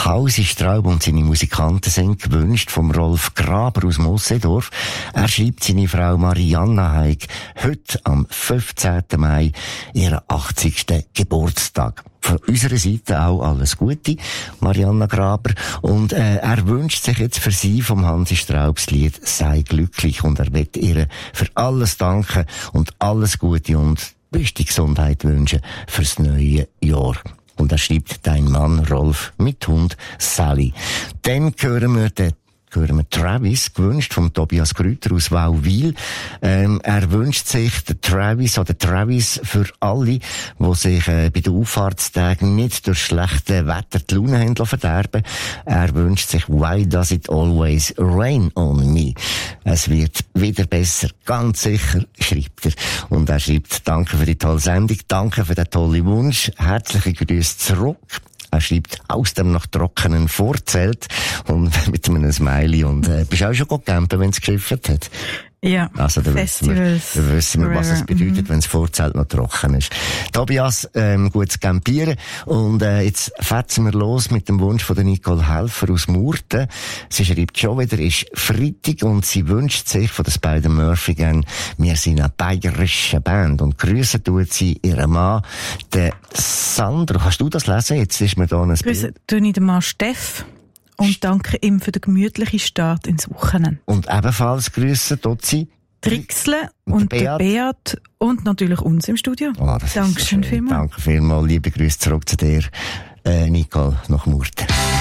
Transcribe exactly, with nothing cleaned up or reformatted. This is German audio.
Hansi Straub und seine Musikanten sind gewünscht vom Rolf Graber aus Mossedorf. Er schreibt, seine Frau Marianna Haig heute am fünfzehnten Mai ihren achtzigsten Geburtstag. Von unserer Seite auch alles Gute, Marianna Graber. Und äh, er wünscht sich jetzt für sie vom Hansi Straubs Lied «Sei glücklich» und er will ihr für alles danken und alles Gute und beste Gesundheit wünschen fürs neue Jahr. Und er schreibt «Dein Mann Rolf mit Hund Sally». Dann hören wir den hören wir Travis, gewünscht vom Tobias Grüter aus Wauwil. Ähm, er wünscht sich den Travis oder Travis für alle, die sich äh, bei den Auffahrtstagen nicht durch schlechte Wetter die Laune haben verderben. Er wünscht sich «Why does it always rain on me?» Es wird wieder besser, ganz sicher, schreibt er. Und er schreibt «Danke für die tolle Sendung, danke für den tollen Wunsch, herzliche Grüße zurück». Er schreibt aus dem noch trockenen Vorzelt und mit einem Smiley. Und äh, bist du auch schon gecampen, wenn es geschifft hat? Ja, also, da Festivals. Da wissen wir, was es bedeutet, mhm. wenn das Vorzelt noch trocken ist. Tobias, ähm, gutes Campieren. Und äh, jetzt fetzen wir los mit dem Wunsch von der Nicole Helfer aus Murten. Sie schreibt schon wieder, ist Freitag und sie wünscht sich von der Spider-Murphy gern, wir sind eine bayerische Band. Und grüßen tut sie ihren Mann, den Sandro. Kannst du das lesen? Jetzt ist mir da ein Grüßen tue ich den Mann Steff. Und danke ihm für den gemütlichen Start ins Wochenende. Und ebenfalls grüßen dort sie Trixle und, und Beat. Beat und natürlich uns im Studio. Oh, Dankeschön vielmals. Danke vielmals. Liebe Grüße zurück zu dir, äh, Nicole, nach Murten.